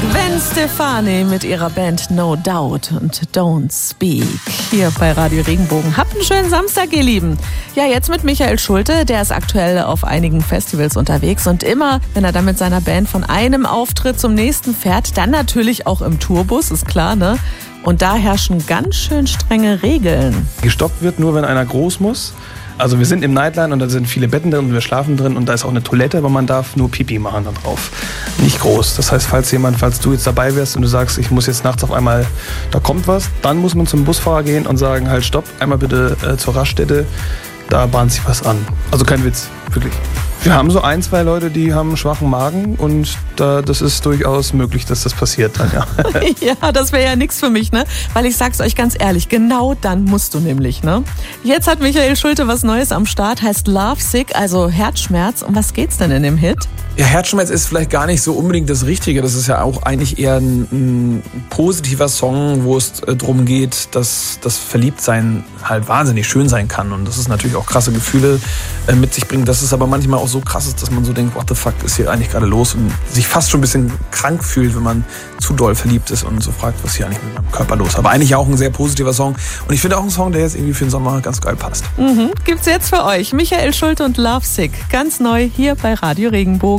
Gwen Stefani mit ihrer Band No Doubt und Don't Speak hier bei Radio Regenbogen. Habt einen schönen Samstag, ihr Lieben. Ja, jetzt mit Michael Schulte, der ist aktuell auf einigen Festivals unterwegs und immer, wenn er dann mit seiner Band von einem Auftritt zum nächsten fährt, dann natürlich auch im Tourbus, ist klar, ne? Und da herrschen ganz schön strenge Regeln. Gestoppt wird nur, wenn einer groß muss. Also wir sind im Nightline und da sind viele Betten drin und wir schlafen drin und da ist auch eine Toilette, aber man darf nur Pipi machen da drauf. Nicht groß. Das heißt, falls du jetzt dabei wärst und du sagst, ich muss jetzt nachts auf einmal, da kommt was, dann muss man zum Busfahrer gehen und sagen, halt stopp, einmal bitte zur Raststätte, da bahnt sich was an. Also kein Witz, wirklich. Wir haben so 1, 2 Leute, die haben einen schwachen Magen und das ist durchaus möglich, dass das passiert dann, ja. Ja, das wäre ja nichts für mich, ne? Weil ich sag's euch ganz ehrlich, genau dann musst du nämlich, ne? Jetzt hat Michael Schulte was Neues am Start, heißt Love Sick, also Herzschmerz. Um was geht's denn in dem Hit? Ja, Herzschmerz ist vielleicht gar nicht so unbedingt das Richtige. Das ist ja auch eigentlich eher ein positiver Song, wo es darum geht, dass das Verliebtsein halt wahnsinnig schön sein kann. Und das ist natürlich auch krasse Gefühle mit sich bringt. Dass es aber manchmal auch so krass ist, dass man so denkt, what the fuck ist hier eigentlich gerade los? Und sich fast schon ein bisschen krank fühlt, wenn man zu doll verliebt ist und so fragt, was ist hier eigentlich mit meinem Körper los? Aber eigentlich auch ein sehr positiver Song. Und ich finde auch ein Song, der jetzt irgendwie für den Sommer ganz geil passt. Gibt's jetzt für euch. Michael Schulte und Love Sick. Ganz neu hier bei Radio Regenbogen.